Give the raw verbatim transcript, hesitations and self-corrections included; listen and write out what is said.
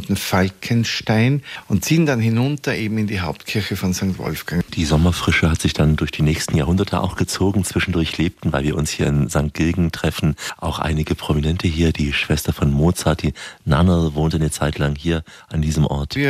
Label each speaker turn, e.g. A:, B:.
A: berühmten Falkenstein und ziehen dann hinunter eben in die Hauptkirche von Sankt Wolfgang.
B: Die Sommerfrische hat sich dann durch die nächsten Jahrhunderte auch gezogen. Zwischendurch lebten, weil wir uns hier in Sankt Gilgen treffen, auch einige Prominente hier. Die Schwester von Mozart, die Nannerl, wohnte eine Zeit lang hier an diesem Ort.
A: Wir